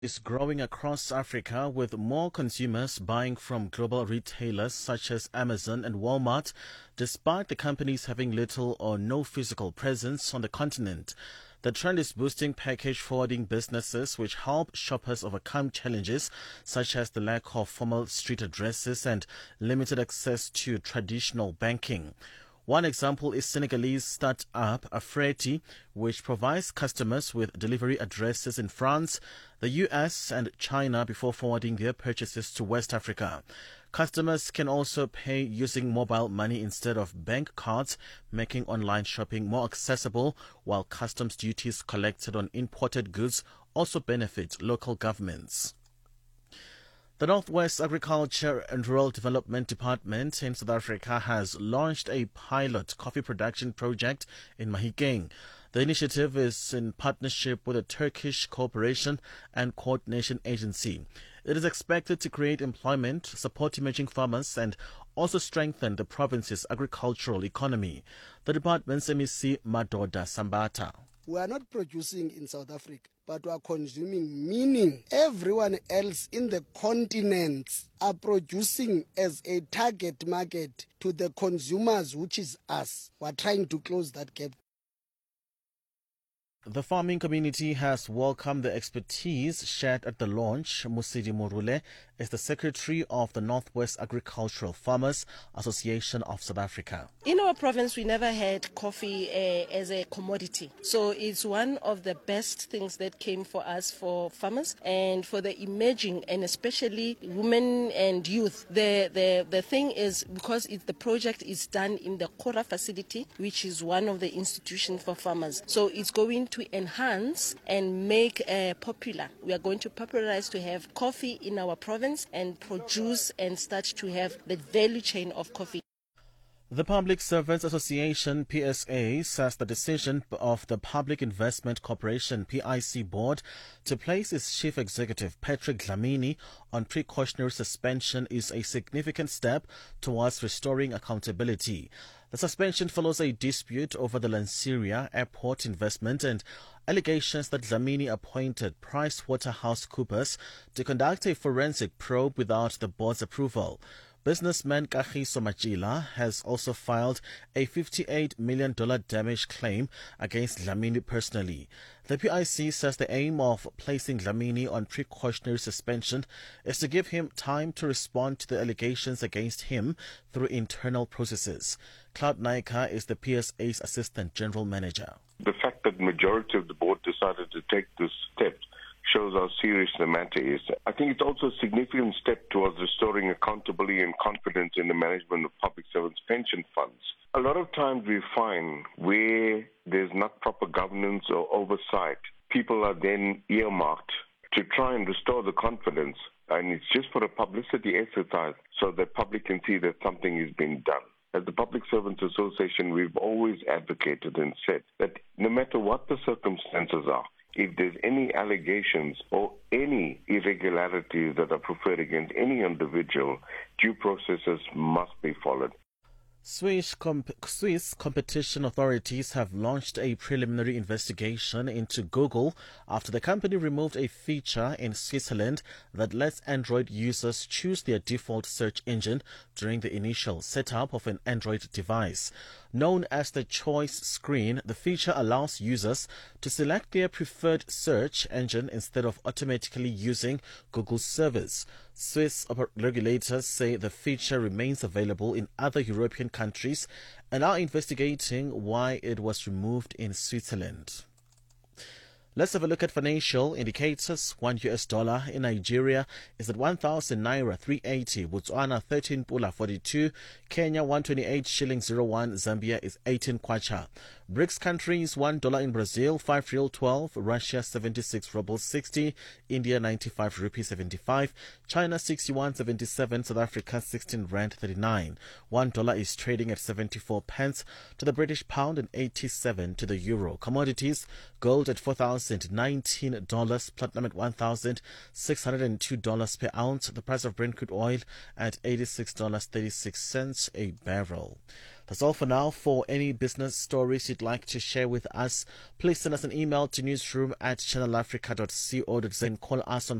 is growing across Africa, with more consumers buying from global retailers such as Amazon and Walmart, despite the companies having little or no physical presence on the continent. The trend is boosting package forwarding businesses, which help shoppers overcome challenges such as the lack of formal street addresses and limited access to traditional banking. One example is Senegalese startup Afrieti, which provides customers with delivery addresses in France, the US, and China before forwarding their purchases to West Africa. Customers can also pay using mobile money instead of bank cards, making online shopping more accessible, while customs duties collected on imported goods also benefit local governments. The Northwest Agriculture and Rural Development Department in South Africa has launched a pilot coffee production project in Mahikeng. The initiative is in partnership with a Turkish Cooperation and Coordination Agency. It is expected to create employment, support emerging farmers, and also strengthen the province's agricultural economy. The department's MEC Madoda Sambata. We are not producing in South Africa, but we are consuming, meaning everyone else in the continents are producing as a target market to the consumers, which is us. We are trying to close that gap. The farming community has welcomed the expertise shared at the launch. Musidi Murule is the secretary of the Northwest Agricultural Farmers Association of South Africa. In our province, we never had coffee as a commodity. So it's one of the best things that came for us, for farmers and for the emerging and especially women and youth. The thing is, because the project is done in the Kora facility, which is one of the institutions for farmers. So it's going to enhance and make popular. We are going to popularize to have coffee in our province and produce and start to have the value chain of coffee. The Public Servants Association, PSA, says the decision of the Public Investment Corporation, PIC board, to place its chief executive, Patrick Dlamini, on precautionary suspension is a significant step towards restoring accountability. The suspension follows a dispute over the Lanseria airport investment and allegations that Dlamini appointed PricewaterhouseCoopers to conduct a forensic probe without the board's approval. Businessman Kagiso Machila has also filed a $58 million damage claim against Dlamini personally. The PIC says the aim of placing Dlamini on precautionary suspension is to give him time to respond to the allegations against him through internal processes. Cloud Naika is the PSA's Assistant General Manager. The fact that the majority of the board decided to take this step shows how serious the matter is. I think it's also a significant step towards restoring accountability and confidence in the management of public servants' pension funds. A lot of times we find where there's not proper governance or oversight, people are then earmarked to try and restore the confidence, and it's just for a publicity exercise so that public can see that something is being done. As the Public Servants Association, we've always advocated and said that no matter what the circumstances are, if there's any allegations or any irregularities that are preferred against any individual, due processes must be followed. Swiss competition authorities have launched a preliminary investigation into Google after the company removed a feature in Switzerland that lets Android users choose their default search engine during the initial setup of an Android device. Known as the choice screen, the feature allows users to select their preferred search engine instead of automatically using Google's service. Swiss regulators say the feature remains available in other European countries and are investigating why it was removed in Switzerland. Let's have a look at financial indicators. $1 in Nigeria is at 1,000 naira 380, Botswana 13 pula 42, Kenya 128 shillings 01, Zambia is 18 kwacha. BRICS countries, $1 in Brazil, 5 real 12, Russia 76 rubles 60, India 95 rupees 75, China 61.77, South Africa 16 rand 39. $1 is trading at 74 pence to the British pound and 87 to the euro. Commodities, gold at $4,019, platinum at $1,602 per ounce, the price of Brent crude oil at $86.36 a barrel. That's all for now. For any business stories you'd like to share with us, please send us an email to newsroom@channelafrica.co.za and call us on